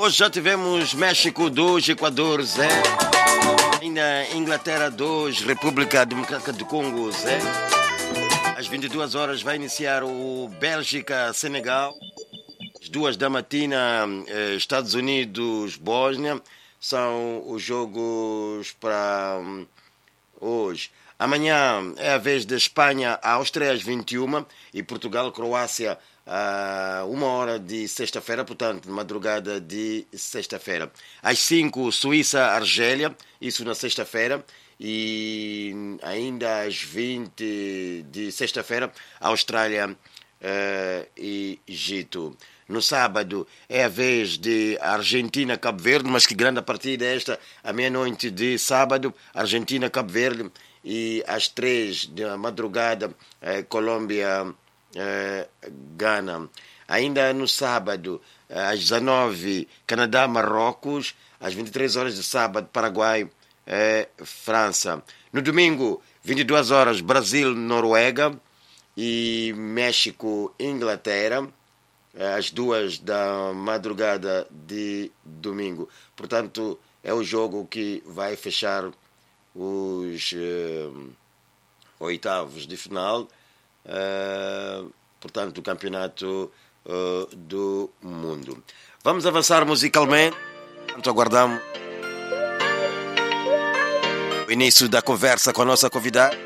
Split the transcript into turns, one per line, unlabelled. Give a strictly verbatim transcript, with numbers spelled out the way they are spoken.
Hoje já tivemos México dois, Equador zero, ainda Inglaterra dois, República Democrática do Congo zero. Às vinte e duas horas vai iniciar o Bélgica-Senegal. Às duas da matina, Estados Unidos-Bósnia. São os jogos para hoje. Amanhã é a vez da Espanha-Áustria às vinte e uma e Portugal-Croácia a uma hora de sexta-feira, portanto, madrugada de sexta-feira. Às cinco, Suíça-Argélia, isso na sexta-feira. E ainda às vinte de sexta-feira, Austrália uh, e Egito. No sábado é a vez de Argentina-Cabo Verde, mas que grande partida é esta, à meia-noite de sábado, Argentina-Cabo Verde, e às três da madrugada, eh, Colômbia-Gana. Ainda no sábado, às dezenove, Canadá-Marrocos, às vinte e três horas de sábado, Paraguai-França. No domingo, vinte e duas horas, Brasil-Noruega e México-Inglaterra, às duas da madrugada de domingo. Portanto, é o jogo que vai fechar os uh, oitavos de final, uh, portanto, do campeonato uh, do mundo. Vamos avançar musicalmente, enquanto aguardamos o início da conversa com a nossa convidada.